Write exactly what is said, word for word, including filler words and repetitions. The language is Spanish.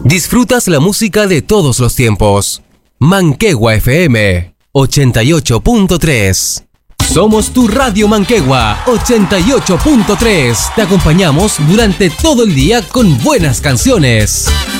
Disfrutas la música de todos los tiempos. Manquehua F M ochenta y ocho punto tres. Somos tu Radio Manquehua ochenta y ocho punto tres. Te acompañamos durante todo el día con buenas canciones.